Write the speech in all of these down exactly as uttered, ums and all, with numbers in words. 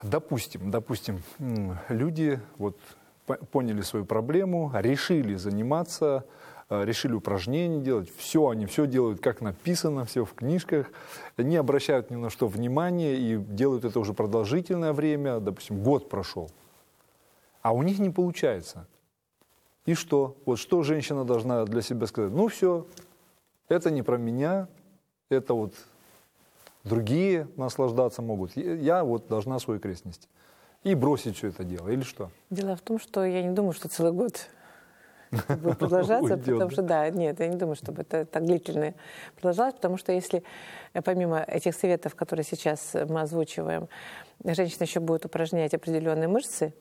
Допустим, допустим, люди вот поняли свою проблему, решили заниматься, решили упражнения делать, все, они все делают как написано, все в книжках, не обращают ни на что внимания и делают это уже продолжительное время, допустим, год прошел, а у них не получается. И что? Вот что женщина должна для себя сказать? Ну все, это не про меня, это вот другие наслаждаться могут, я вот должна свой крест нести. И бросить все это дело, или что? Дело в том, что я не думаю, что целый год будет продолжаться, потому что, да, нет, я не думаю, чтобы это так длительно продолжалось, потому что если помимо этих советов, которые сейчас мы озвучиваем, женщина еще будет упражнять определенные мышцы,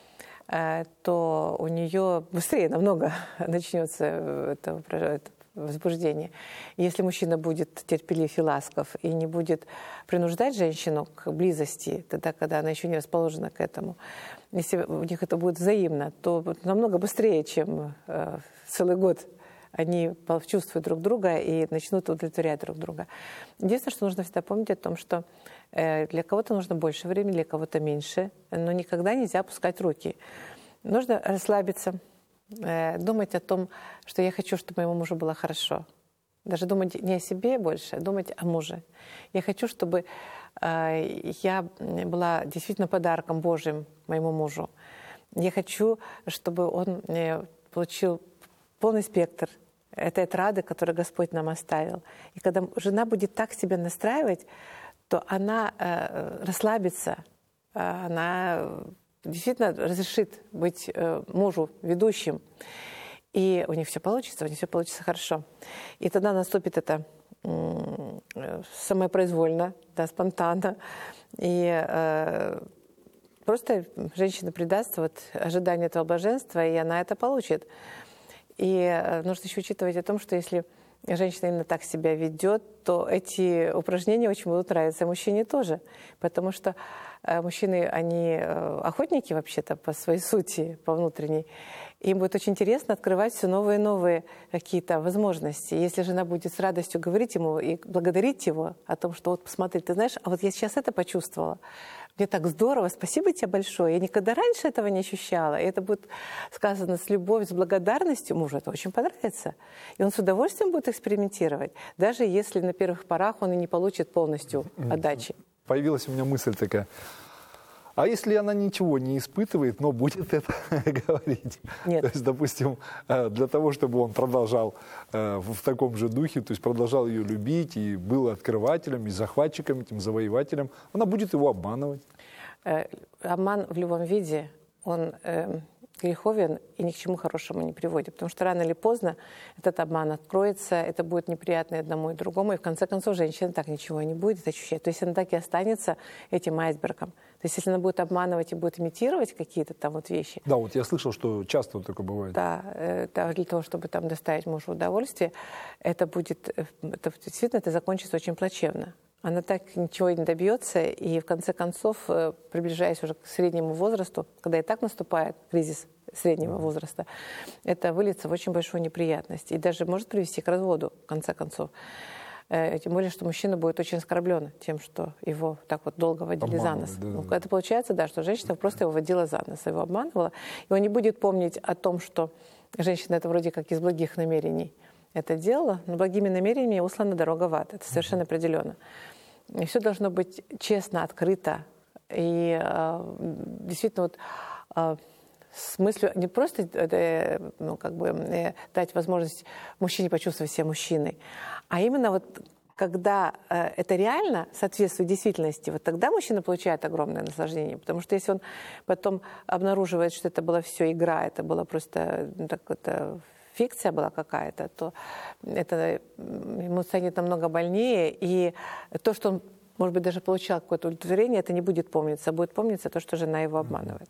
то у нее быстрее намного начнется это, это возбуждение. Если мужчина будет терпелив и ласков и не будет принуждать женщину к близости, тогда, когда она еще не расположена к этому, если у них это будет взаимно, то намного быстрее, чем э, целый год они почувствуют друг друга и начнут удовлетворять друг друга. Единственное, что нужно всегда помнить о том, что э, для кого-то нужно больше времени, для кого-то меньше, но никогда нельзя опускать руки. Нужно расслабиться, думать о том, что я хочу, чтобы моему мужу было хорошо. Даже думать не о себе больше, а думать о муже. Я хочу, чтобы э, я была действительно подарком Божьим моему мужу. Я хочу, чтобы он э, получил полный спектр этой отрады, которую Господь нам оставил. И когда жена будет так себя настраивать, то она э, расслабится, э, она действительно разрешит быть э, мужу ведущим, и у них все получится, у них все получится хорошо. И тогда наступит это э, самопроизвольно, да, спонтанно, и э, просто женщина предаст вот ожиданию этого блаженства, и она это получит. И э, нужно еще учитывать о том, что если женщина именно так себя ведет, то эти упражнения очень будут нравиться мужчине тоже, потому что мужчины, они охотники вообще-то по своей сути, по внутренней. Им будет очень интересно открывать все новые и новые какие-то возможности. Если жена будет с радостью говорить ему и благодарить его о том, что вот посмотри, ты знаешь, а вот я сейчас это почувствовала. Мне так здорово, спасибо тебе большое. Я никогда раньше этого не ощущала. И это будет сказано с любовью, с благодарностью. Мужу это очень понравится. И он с удовольствием будет экспериментировать, даже если на первых порах он и не получит полностью отдачи. Появилась у меня мысль такая. А если она ничего не испытывает, но будет это говорить? Нет. То есть, допустим, для того, чтобы он продолжал в таком же духе, то есть продолжал ее любить и был открывателем, и захватчиком, этим завоевателем, она будет его обманывать. Обман в любом виде, он греховен и ни к чему хорошему не приводит. Потому что рано или поздно этот обман откроется, это будет неприятно и одному, и другому. И в конце концов женщина так ничего не будет ощущать. То есть она так и останется этим айсбергом. То есть если она будет обманывать и будет имитировать какие-то там вот вещи. Да, вот я слышал, что часто вот такое бывает. Да, это для того, чтобы там доставить мужу удовольствие, это будет, это, действительно, это закончится очень плачевно. Она так ничего не добьется, и в конце концов, приближаясь уже к среднему возрасту, когда и так наступает кризис среднего возраста, это выльется в очень большую неприятность и даже может привести к разводу, в конце концов. Тем более, что мужчина будет очень оскорблен тем, что его так вот долго водили за нос. Да, да, да. Это получается, да, что женщина просто его водила за нос, его обманывала, и он не будет помнить о том, что женщина это вроде как из благих намерений это делала, но благими намерениями услана дорога в ад. Это совершенно определенно. И все должно быть честно, открыто. И э, действительно, вот, э, с мыслью не просто э, ну, как бы, э, дать возможность мужчине почувствовать себя мужчиной, а именно вот когда э, это реально соответствует действительности, вот тогда мужчина получает огромное наслаждение. Потому что если он потом обнаруживает, что это была все игра, это было просто ну, так, это, фикция была какая-то, то это ему станет намного больнее. И то, что он, может быть, даже получал какое-то удовлетворение, это не будет помниться. Будет помниться то, что жена его обманывает.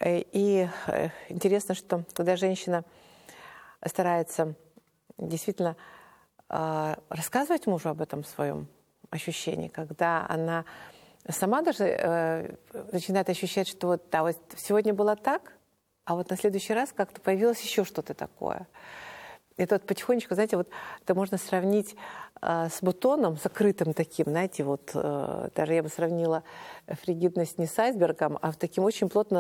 И интересно, что когда женщина старается действительно рассказывать мужу об этом своем ощущении, когда она сама даже начинает ощущать, что вот, да, вот сегодня было так, а вот на следующий раз как-то появилось еще что-то такое. Это вот потихонечку, знаете, вот это можно сравнить э, с бутоном, закрытым таким, знаете, вот э, даже я бы сравнила фригидность не с айсбергом, а в таким очень плотно